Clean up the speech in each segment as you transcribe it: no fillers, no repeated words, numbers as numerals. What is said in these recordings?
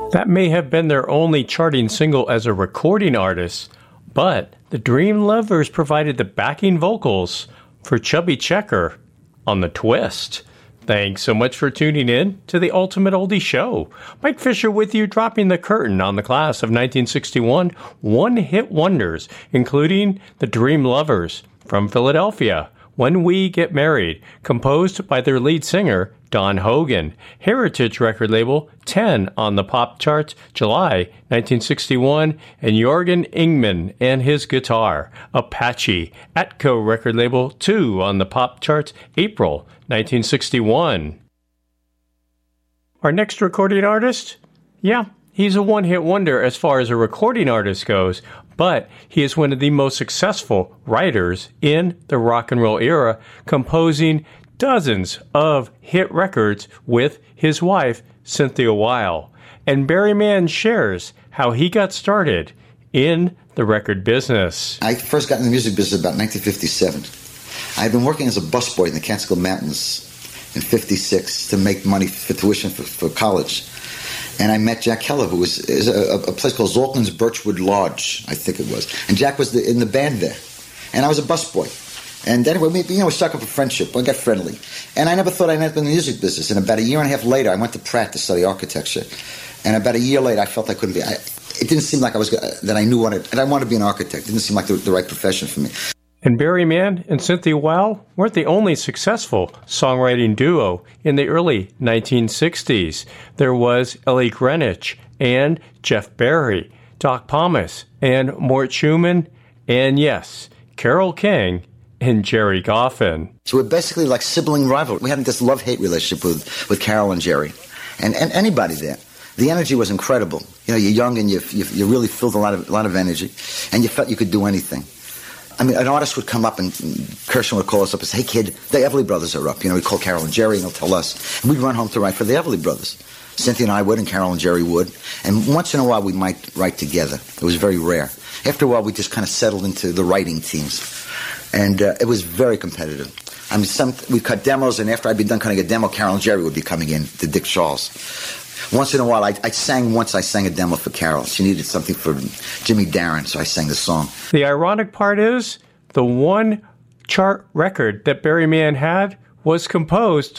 That may have been their only charting single as a recording artist, but the Dream Lovers provided the backing vocals for Chubby Checker on The Twist. Thanks so much for tuning in to the Ultimate Oldie Show. Mike Fisher with you, dropping the curtain on the class of 1961 one-hit wonders, including the Dream Lovers from Philadelphia, When We Get Married, composed by their lead singer, Don Hogan. Heritage record label, 10 on the pop charts, July 1961, and Jorgen Ingman and his guitar, Apache. Atco record label, 2 on the pop charts, April 1961. Our next recording artist? Yeah, he's a one-hit wonder as far as a recording artist goes, but he is one of the most successful writers in the rock and roll era, composing dozens of hit records with his wife, Cynthia Weil. And Barry Mann shares how he got started in the record business. I first got in the music business about 1957. I had been working as a busboy in the Catskill Mountains in 56 to make money for tuition for college. And I met Jack Keller, who was a place called Zoltan's Birchwood Lodge, I think it was. And Jack was in the band there. And I was a busboy. And anyway, we struck up a friendship. We got friendly. And I never thought I'd end up in the music business. And about a year and a half later, I went to Pratt to study architecture. And about a year later, I felt I couldn't be. It didn't seem like that I knew and I wanted to be an architect. It didn't seem like the right profession for me. And Barry Mann and Cynthia Weil weren't the only successful songwriting duo in the early 1960s. There was Ellie Greenwich and Jeff Barry, Doc Pomus and Mort Schumann, and yes, Carole King and Jerry Goffin. So we're basically like sibling rival. We had this love-hate relationship with Carole and Jerry, and anybody there. The energy was incredible. You know, you're young and you really filled a lot of energy, and you felt you could do anything. I mean, an artist would come up and Kirshner would call us up and say, "Hey kid, the Everly Brothers are up." You know, we'd call Carole and Jerry and they'll tell us. And we'd run home to write for the Everly Brothers. Cynthia and I would, and Carole and Jerry would. And once in a while we might write together. It was very rare. After a while we just kind of settled into the writing teams. And it was very competitive. I mean, we'd cut demos, and after I'd be done cutting a demo, Carole and Jerry would be coming in to Dick Charles. Once in a while, I sang a demo for Carole. She needed something for Jimmy Darren, so I sang the song. The ironic part is, the one chart record that Barry Mann had was composed,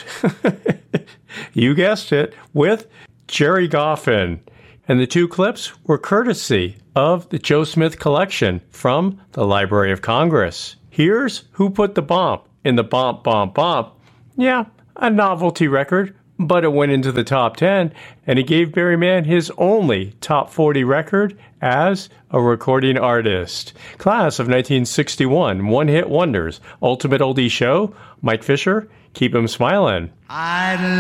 you guessed it, with Jerry Goffin. And the two clips were courtesy of the Joe Smith collection from the Library of Congress. Here's Who Put the Bomp in the Bomp Bomp Bomp. Yeah, a novelty record, but it went into the top 10, and it gave Barry Mann his only top 40 record as a recording artist. Class of 1961, one-hit wonders. Ultimate Oldie Show, Mike Fisher, keep 'em smiling.